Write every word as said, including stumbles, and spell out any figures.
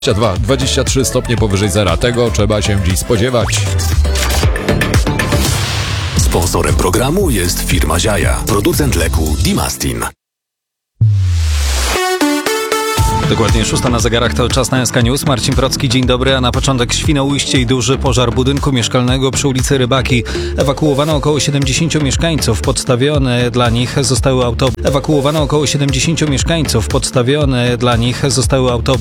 dwadzieścia dwa dwadzieścia trzy stopnie powyżej zera. Tego trzeba się dziś spodziewać. Sponsorem programu jest firma Ziaja, producent leku Dimastin. Dokładnie szósta na zegarach, to czas na S K News. Marcin Procki, dzień dobry, a na początek Świnoujście i duży pożar budynku mieszkalnego przy ulicy Rybaki. Ewakuowano około siedemdziesięciu mieszkańców, podstawione dla nich zostały auto... Ewakuowano około siedemdziesięciu mieszkańców, podstawione dla nich zostały autobusy.